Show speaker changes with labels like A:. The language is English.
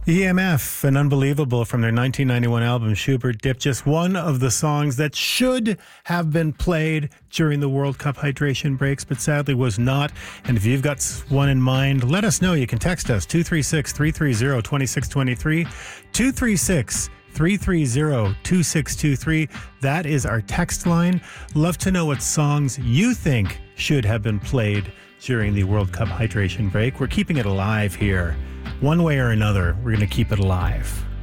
A: EMF, and Unbelievable from their 1991 album Schubert Dip, just one of the songs that should have been played during the World Cup hydration breaks, but sadly was not. And if you've got one in mind, let us know. You can text us 236-330-2623, 236-330-2623. That is our text line. Love to know what songs you think should have been played during the World Cup hydration break. We're keeping it alive here. One way or another, we're going to keep it alive.